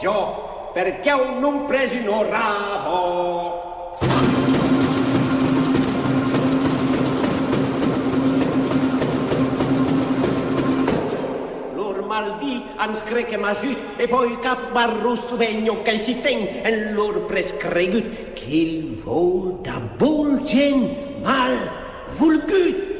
sciò, perché non presi no rabo. Maldi ans crec masut e poi cap barrus vegno che si ten en lor prescregut qu'il vol da bolgen mal vulgut.